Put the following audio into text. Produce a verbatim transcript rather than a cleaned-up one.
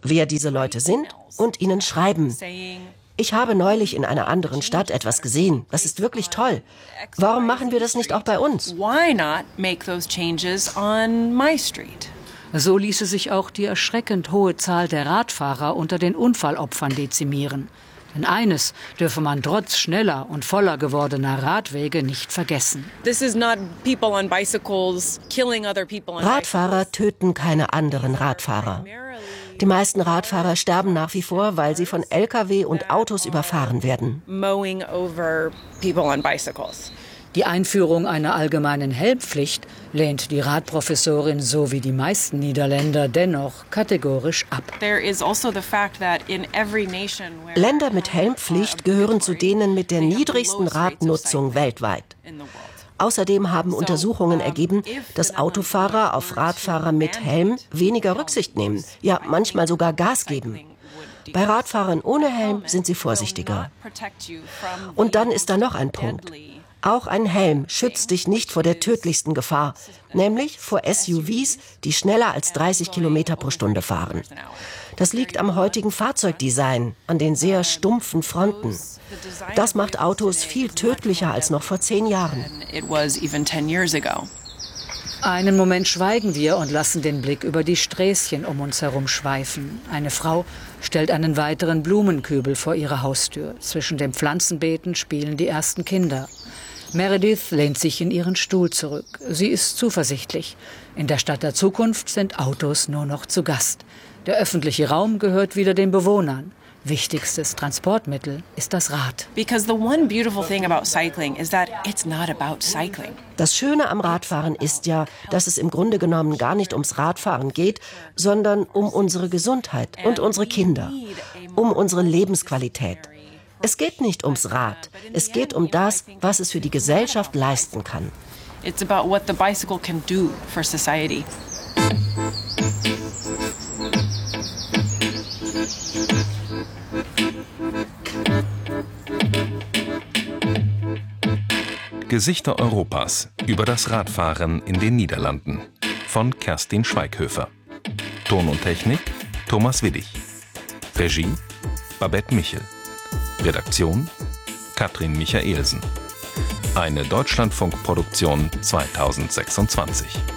wer diese Leute sind und ihnen schreiben. Ich habe neulich in einer anderen Stadt etwas gesehen. Das ist wirklich toll. Warum machen wir das nicht auch bei uns? So ließe sich auch die erschreckend hohe Zahl der Radfahrer unter den Unfallopfern dezimieren. Denn eines dürfe man trotz schneller und voller gewordener Radwege nicht vergessen. Radfahrer töten keine anderen Radfahrer. Die meisten Radfahrer sterben nach wie vor, weil sie von L K W und Autos überfahren werden. Die Einführung einer allgemeinen Helmpflicht lehnt die Radprofessorin so wie die meisten Niederländer dennoch kategorisch ab. Länder mit Helmpflicht gehören zu denen mit der niedrigsten Radnutzung weltweit. Außerdem haben Untersuchungen ergeben, dass Autofahrer auf Radfahrer mit Helm weniger Rücksicht nehmen, ja manchmal sogar Gas geben. Bei Radfahrern ohne Helm sind sie vorsichtiger. Und dann ist da noch ein Punkt. Auch ein Helm schützt dich nicht vor der tödlichsten Gefahr, nämlich vor S U Vs, die schneller als dreißig Kilometer pro Stunde fahren. Das liegt am heutigen Fahrzeugdesign, an den sehr stumpfen Fronten. Das macht Autos viel tödlicher als noch vor zehn Jahren. Einen Moment schweigen wir und lassen den Blick über die Sträßchen um uns herum schweifen. Eine Frau stellt einen weiteren Blumenkübel vor ihre Haustür. Zwischen den Pflanzenbeeten spielen die ersten Kinder. Meredith lehnt sich in ihren Stuhl zurück. Sie ist zuversichtlich. In der Stadt der Zukunft sind Autos nur noch zu Gast. Der öffentliche Raum gehört wieder den Bewohnern. Wichtigstes Transportmittel ist das Rad. Das Schöne am Radfahren ist ja, dass es im Grunde genommen gar nicht ums Radfahren geht, sondern um unsere Gesundheit und unsere Kinder, um unsere Lebensqualität. Es geht nicht ums Rad, es geht um das, was es für die Gesellschaft leisten kann. It's about what the bicycle can do for society. Gesichter Europas über das Radfahren in den Niederlanden von Kerstin Schweighöfer. Ton und Technik Thomas Widdig. Regie Babette Michel. Redaktion Katrin Michaelsen. Eine Deutschlandfunk-Produktion zweitausendsechsundzwanzig.